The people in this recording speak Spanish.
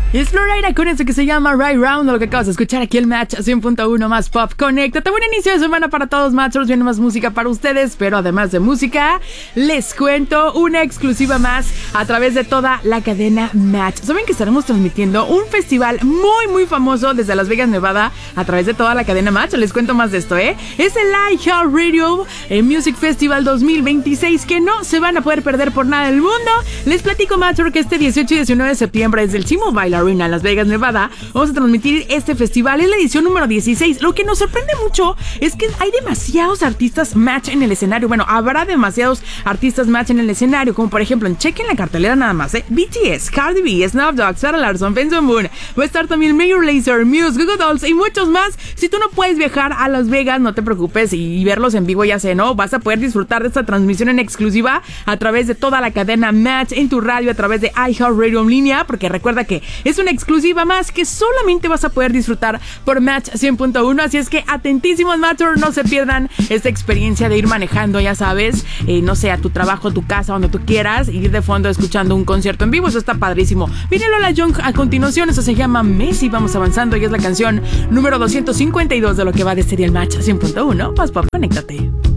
Es Florida con esto que se llama Right Round, lo que acabas de escuchar aquí el Match 100.1 más Pop. Conéctate, buen inicio de semana para todos, Matchers. Viene más música para ustedes, pero además de música, les cuento una exclusiva más a través de toda la cadena Match. Saben que estaremos transmitiendo un festival muy famoso desde Las Vegas, Nevada, a través de toda la cadena Match. Les cuento más de esto, Es el iHeartRadio Music Festival 2026 que no se van a poder perder por nada del mundo. Les platico, Matcher, que este 18 y 19 de septiembre desde el T-Mobile Arena en Las Vegas, Nevada, vamos a transmitir este festival. Es la edición número 16. Lo que nos sorprende mucho es que hay demasiados artistas Match en el escenario. Bueno, habrá demasiados artistas Match en el escenario, como por ejemplo, chequen la cartelera nada más, BTS, Cardi B, Snoop Dogg, Sarah Larson, Benson Boone, va a estar también Major Lazer, Muse, Google Dolls y muchos más. Si tú no puedes viajar a Las Vegas, no te preocupes y verlos en vivo, ya sé, ¿no? Vas a poder disfrutar de esta transmisión en exclusiva a través de toda la cadena Match, en tu radio, a través de iHeartRadio en línea, porque recuerda que es una exclusiva más que solamente vas a poder disfrutar por Match 100.1, así es que atentísimos, Matcher, no se pierdan esta experiencia de ir manejando, ya sabes, no sé, a tu trabajo, a tu casa, donde tú quieras, y ir de fondo escuchando un concierto en vivo. Eso está padrísimo. Viene Lola Young a continuación, eso se llama Messi. Vamos avanzando y es la canción número 252 de lo que va de Serial Match 100.1. Paz, Pop, conéctate.